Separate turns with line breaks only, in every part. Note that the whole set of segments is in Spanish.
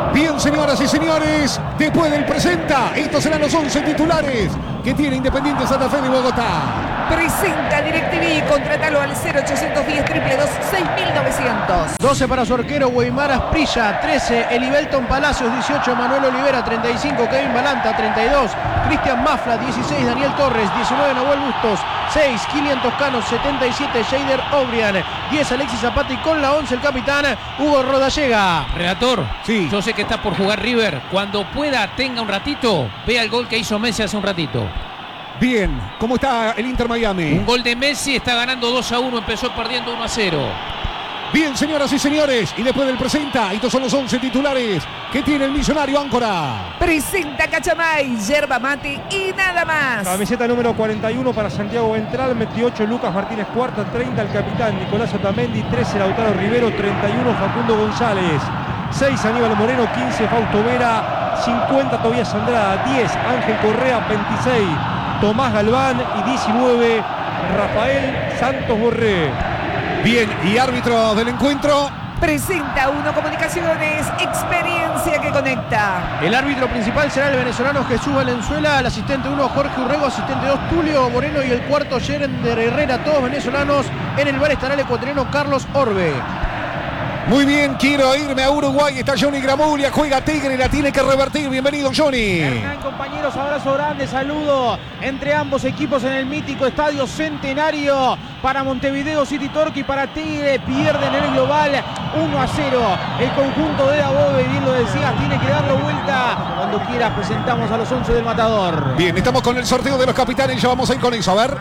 Bien, señoras y señores, después del presenta, estos serán los 11 titulares que tiene Independiente Santa Fe de Bogotá.
Presenta DirecTV, contratalo al 0810 222 6900.
12 para su arquero Weimar Asprilla, 13 Elibelton Palacios, 18 Manuel Olivera, 35 Kevin Balanta, 32 Cristian Mafla, 16 Daniel Torres, 19 Nahuel Bustos, 6 Kilian Toscano, 77 Shader O'Brien, 10 Alexis Zapata y con la 11 el capitán Hugo Rodallega.
Relator,
sí.
Yo sé que está por jugar River. Cuando pueda, tenga un ratito, vea el gol que hizo Messi hace un ratito.
Bien, ¿cómo está el Inter Miami?
Un gol de Messi, está ganando 2-1, empezó perdiendo 1-0.
Bien, señoras y señores, y después del presenta, estos son los 11 titulares que tiene el millonario Áncora.
Presenta Cachamay, yerba mate y nada más.
Camiseta número 41 para Santiago Ventral, 28 Lucas Martínez Cuarta, 30 el capitán Nicolás Otamendi, 13 Lautaro Rivero, 31 Facundo González, 6 Aníbal Moreno, 15 Fausto Vera, 50 Tobías Andrada, 10 Ángel Correa, 26 Tomás Galván y 19 Rafael Santos Borré.
Bien, y árbitro del encuentro.
Presenta Uno Comunicaciones, experiencia que conecta.
El árbitro principal será el venezolano Jesús Valenzuela, el asistente 1 Jorge Urrego, asistente 2 Tulio Moreno y el cuarto Yerender Herrera, todos venezolanos. En el bar estará el ecuatoriano Carlos Orbe.
Muy bien, quiero irme a Uruguay. Está Johnny Gramulia, juega Tigre, la tiene que revertir. Bienvenido, Johnny.
Hernán, compañeros, abrazo grande, saludo entre ambos equipos en el mítico Estadio Centenario. Para Montevideo City Torque y para Tigre, pierden en el global 1-0. El conjunto de Dabove, bien lo decías, tiene que darlo vuelta. Cuando quieras presentamos a los 11 del Matador.
Bien, estamos con el sorteo de los capitanes, ya vamos a ir con eso, a ver.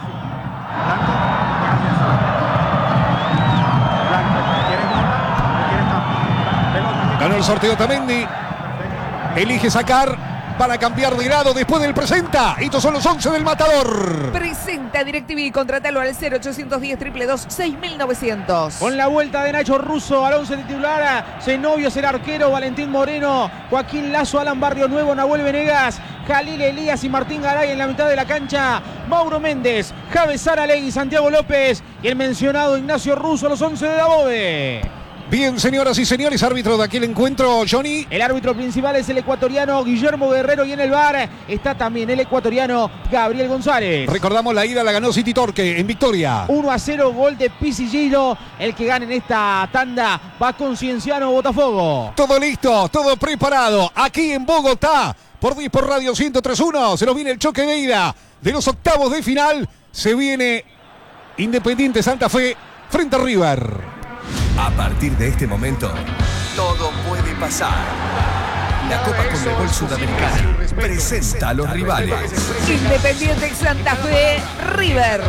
Ganó el sorteo Tamendi. Elige sacar para cambiar de lado después del presenta. Estos son los 11 del Matador.
Presenta DirecTV, contratalo al 0810 222 6900.
Con la vuelta de Nacho Russo al 11 titular, Zenobio es el arquero, Valentín Moreno, Joaquín Lazo, Alan Barrio Nuevo, Nahuel Venegas, Jalil Elías y Martín Garay en la mitad de la cancha, Mauro Méndez, Javes Saralegui, Santiago López y el mencionado Ignacio Russo, los 11 de Dabove.
Bien, señoras y señores, árbitro de aquel encuentro, Johnny.
El árbitro principal es el ecuatoriano Guillermo Guerrero y en el VAR está también el ecuatoriano Gabriel González.
Recordamos, la ida la ganó City Torque en victoria.
1-0, gol de Pisillo. El que gane en esta tanda va con Cienciano Botafogo.
Todo listo, todo preparado. Aquí en Bogotá, por Dispor Radio 103.1, se nos viene el choque de ida de los octavos de final. Se viene Independiente Santa Fe frente a River.
A partir de este momento, todo puede pasar. La Copa Conmebol Sudamericana presenta a los rivales.
Independiente Santa Fe, River.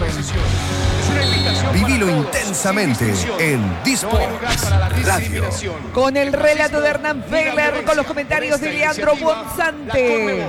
Vivilo intensamente en Disports Radio.
Con el relato de Hernán Feller, con los comentarios de Leandro Bonzante.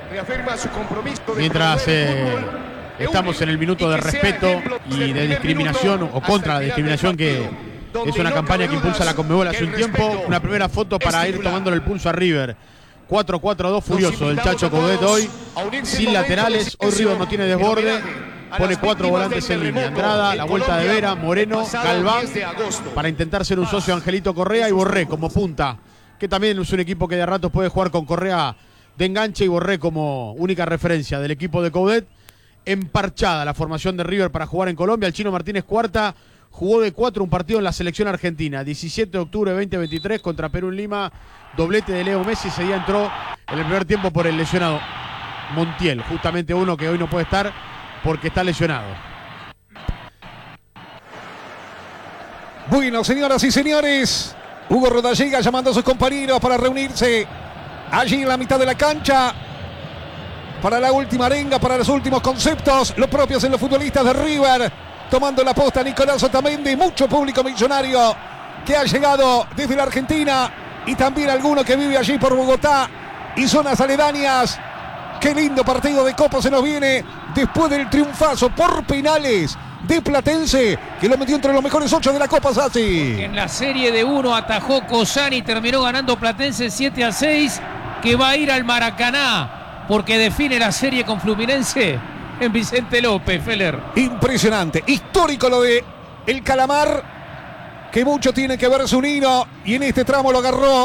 Mientras estamos en el minuto de respeto y de discriminación o contra la discriminación que es una campaña que impulsa la Conmebol hace un tiempo, una primera foto para ir tomándole el pulso a River. 4-4-2 furioso del Chacho Coudet hoy, sin laterales, hoy River no tiene desborde, pone 4 volantes en línea. Andrada, la vuelta de Vera, Moreno, Galván, para intentar ser un socio Angelito Correa y Borré como punta, que también es un equipo que de ratos puede jugar con Correa de enganche y Borré como única referencia del equipo de Coudet. Emparchada la formación de River para jugar en Colombia. El Chino Martínez Cuarta jugó de 4 un partido en la selección argentina, 17 de octubre de 2023 contra Perú en Lima, doblete de Leo Messi. Ese día entró en el primer tiempo por el lesionado Montiel, justamente uno que hoy no puede estar porque está lesionado.
Bueno, señoras y señores, Hugo Rodallega llamando a sus compañeros para reunirse allí en la mitad de la cancha para la última arenga, para los últimos conceptos, los propios en los futbolistas de River. Tomando la posta Nicolás Otamendi, mucho público millonario que ha llegado desde la Argentina y también alguno que vive allí por Bogotá y zonas aledañas. Qué lindo partido de Copa se nos viene después del triunfazo por penales de Platense, que lo metió entre los mejores 8 de la Copa Sassi.
En la serie de 1 atajó Cosani y terminó ganando Platense 7-6, que va a ir al Maracaná porque define la serie con Fluminense en Vicente López, Feller.
Impresionante, histórico lo de el Calamar, que mucho tiene que ver su Nino, y en este tramo lo agarró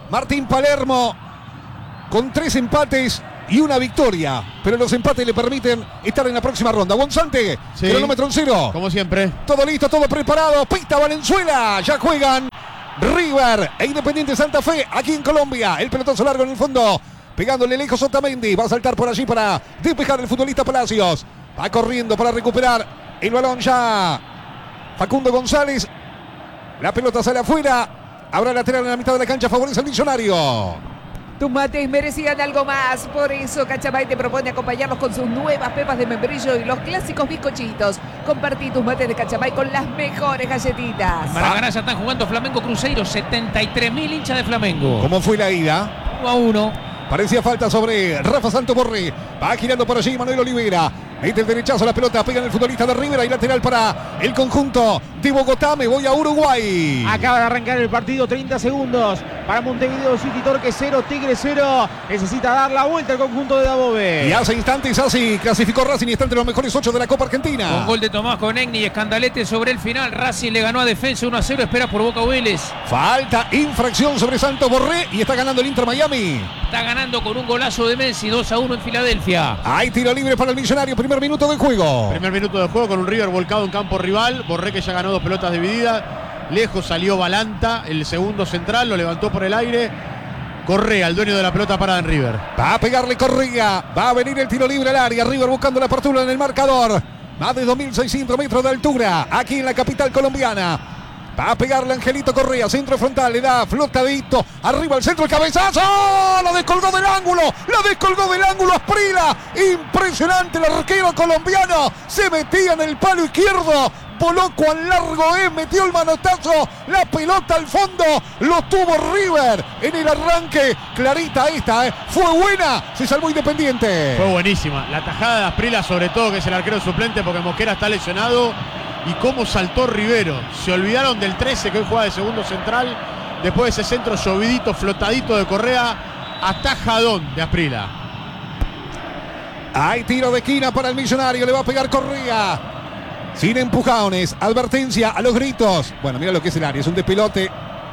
Martín Palermo con 3 empates y una victoria, pero los empates le permiten estar en la próxima ronda. Bonzante,
Sí.
cronómetro en 0.
Como siempre.
Todo listo, todo preparado. Pita Valenzuela. Ya juegan River e Independiente Santa Fe aquí en Colombia. El pelotazo largo en el fondo, pegándole lejos Otamendi. Va a saltar por allí para despejar el futbolista Palacios. Va corriendo para recuperar el balón ya Facundo González. La pelota sale afuera. Habrá lateral en la mitad de la cancha. Favorece al Millonario.
Tus mates merecían algo más, por eso Cachamay te propone acompañarlos con sus nuevas pepas de membrillo y los clásicos bizcochitos. Compartí tus mates de Cachamay con las mejores galletitas.
Maracaná ya están jugando Flamengo Cruzeiro, 73.000 hinchas de Flamengo.
¿Cómo fue la ida?
1-1.
Parecía falta sobre Rafa Santoborré. Va girando por allí Manuel Olivera. Mete el derechazo, la pelota pega en el futbolista de River. Hay lateral para el conjunto de Bogotá. Me voy a Uruguay.
Acaba de arrancar el partido, 30 segundos para Montevideo City, Torque 0, Tigre 0. Necesita dar la vuelta el conjunto de Dabove.
Y hace instantes así clasificó Racing y está entre los mejores 8 de la Copa Argentina.
Con gol de Tomás Conegni y escandalete sobre el final. Racing le ganó a Defensa 1-0. Espera por Boca Vélez.
Falta, infracción sobre Santoborré y está ganando el Inter Miami.
Está ganando con un golazo de Messi, 2-1 en Filadelfia.
Hay tiro libre para el Millonario. Primer minuto de juego.
Primer minuto de juego con un River volcado en campo rival. Borré que ya ganó 2 pelotas divididas. Lejos salió Balanta, el segundo central, lo levantó por el aire. Correa, el dueño de la pelota parada en River.
Va a pegarle Correa. Va a venir el tiro libre al área. River buscando la apertura en el marcador. Más de 2.600 metros de altura aquí en la capital colombiana. Va a pegarle Angelito Correa, centro frontal, le da flotadito, arriba al centro, el cabezazo, lo descolgó del ángulo, Asprila, impresionante el arquero colombiano, se metía en el palo izquierdo, voló cuán largo es, metió el manotazo, la pelota al fondo, lo tuvo River en el arranque, clarita esta, fue buena, se salvó Independiente.
Fue buenísima, la tajada de Asprila sobre todo, que es el arquero suplente porque Mosquera está lesionado. Y cómo saltó Rivero. Se olvidaron del 13 que hoy juega de segundo central. Después de ese centro llovidito, flotadito de Correa. Atajadón de Asprila.
Hay tiro de esquina para el Millonario. Le va a pegar Correa. Sin empujones. Advertencia a los gritos. Bueno, mira lo que es el área. Es un despelote.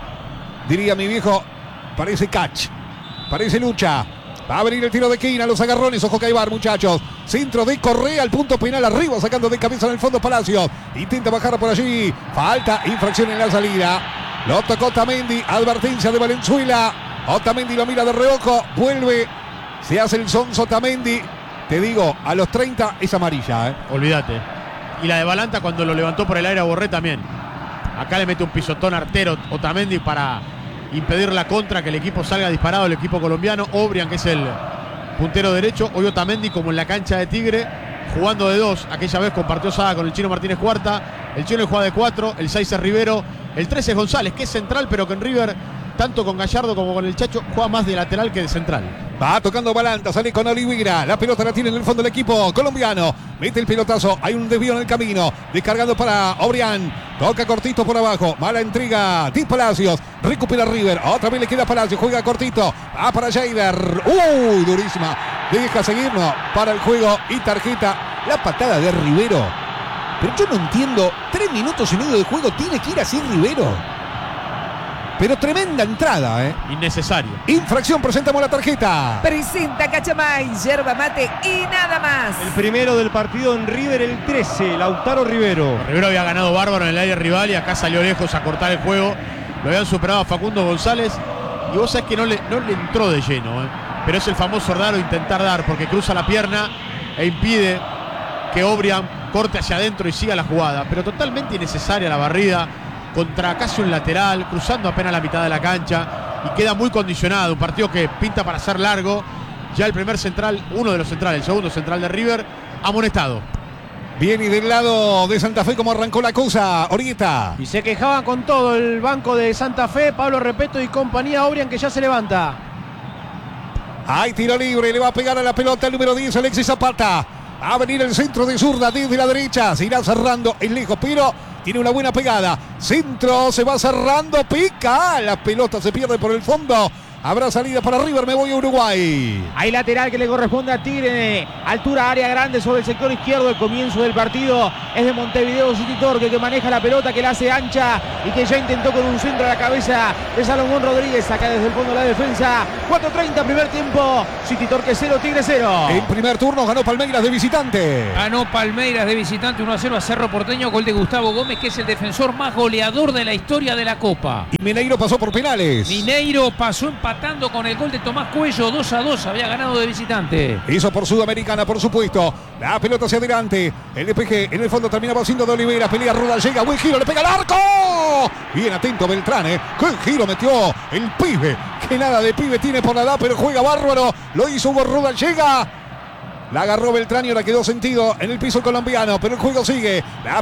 Diría mi viejo. Parece catch. Parece lucha. Va a venir el tiro de esquina, los agarrones, ojo que hay bar, muchachos. Centro de Correa, al punto penal arriba, sacando de cabeza en el fondo Palacios. Intenta bajar por allí. Falta, infracción en la salida. Lo tocó Otamendi, advertencia de Valenzuela. Otamendi lo mira de reojo, vuelve. Se hace el sonso Otamendi. Te digo, a los 30 es amarilla.
Olvídate. Y la de Balanta cuando lo levantó por el aire a Borré también. Acá le mete un pisotón artero Otamendi para impedir la contra, que el equipo salga disparado, el equipo colombiano. Obrian, que es el puntero derecho. Hoy Otamendi, como en la cancha de Tigre, jugando de 2. Aquella vez compartió saga con el Chino Martínez Cuarta. El Chino juega de 4. El 6 es Rivero. El 13 es González, que es central, pero que en River, tanto con Gallardo como con el Chacho, juega más de lateral que de central.
Va tocando Balanta, sale con Olivera. La pelota la tiene en el fondo del equipo colombiano. Mete el pelotazo, hay un desvío en el camino. Descargando para Obrian. Toca cortito por abajo. Mala entrega de Palacios. Recupera River. Otra vez le queda Palacios. Juega cortito. Va para Jader. Durísima. Deja seguir, no. Para el juego y tarjeta. La patada de Rivero. Pero yo no entiendo. 3 minutos y medio de juego. Tiene que ir así Rivero. Pero tremenda entrada,
Innecesario.
Infracción, presentamos la tarjeta.
Presenta Cachamay, yerba mate y nada más.
El primero del partido en River, el 13, Lautaro Rivero.
Rivero había ganado bárbaro en el área rival y acá salió lejos a cortar el juego. Lo habían superado a Facundo González. Y vos sabés que no le entró de lleno, Pero es el famoso dar o intentar dar, porque cruza la pierna e impide que Obrian corte hacia adentro y siga la jugada. Pero totalmente innecesaria la barrida contra casi un lateral, cruzando apenas la mitad de la cancha y queda muy condicionado. Un partido que pinta para ser largo. Ya el primer central, uno de los centrales, el segundo central de River, amonestado.
Bien, y del lado de Santa Fe, ¿cómo arrancó la cosa, Orieta?
Y se quejaban con todo el banco de Santa Fe, Pablo Repeto y compañía. Obrian, que ya se levanta.
Hay tiro libre, le va a pegar a la pelota el número 10, Alexis Zapata. Va a venir el centro de zurda desde la derecha. Se irá cerrando el lejos, pero tiene una buena pegada. Centro, se va cerrando, pica. La pelota se pierde por el fondo. Habrá salida para River, me voy a Uruguay.
Hay lateral que le corresponde a Tigre. Altura, área grande sobre el sector izquierdo. El comienzo del partido es de Montevideo City Torque, que maneja la pelota, que la hace ancha y que ya intentó con un centro a la cabeza de Salomón Rodríguez. Acá desde el fondo de la defensa. 4:30 primer tiempo. City Torque 0, Tigre 0.
En primer turno ganó Palmeiras de visitante.
Ganó Palmeiras de visitante 1-0 a Cerro Porteño. Gol de Gustavo Gómez, que es el defensor más goleador de la historia de la Copa.
Y Mineiro pasó por penales.
Mineiro pasó empatando con el gol de Tomás Cuello. 2-2 había ganado de visitante.
Hizo por Sudamericana, por supuesto. La pelota hacia adelante. El despeje en el fondo terminaba siendo de Olivera. Pelea Ruda, llega, buen giro, le pega al arco. Bien atento Beltrán, qué giro metió el pibe. Que nada de pibe tiene por la edad, pero juega bárbaro. Lo hizo Hugo Ruda, llega. La agarró Beltrán y ahora quedó sentido en el piso colombiano, pero el juego sigue. La